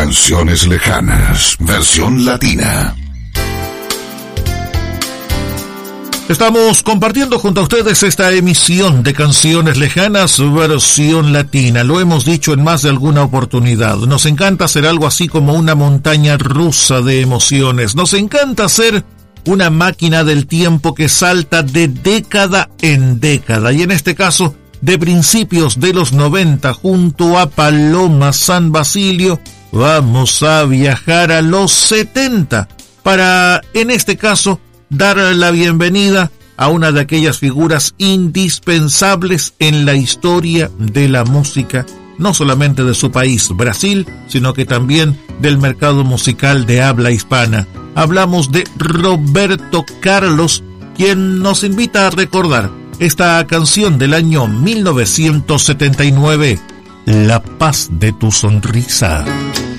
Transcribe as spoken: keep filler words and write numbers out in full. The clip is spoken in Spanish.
Canciones Lejanas, versión latina. Estamos compartiendo junto a ustedes esta emisión de Canciones Lejanas, versión latina. Lo hemos dicho en más de alguna oportunidad. Nos encanta ser algo así como una montaña rusa de emociones. Nos encanta ser una máquina del tiempo que salta de década en década. Y en este caso, de principios de los noventa, junto a Paloma San Basilio, vamos a viajar a los setenta para, en este caso, dar la bienvenida a una de aquellas figuras indispensables en la historia de la música, no solamente de su país, Brasil, sino que también del mercado musical de habla hispana. Hablamos de Roberto Carlos, quien nos invita a recordar esta canción del año mil novecientos setenta y nueve, La paz de tu sonrisa.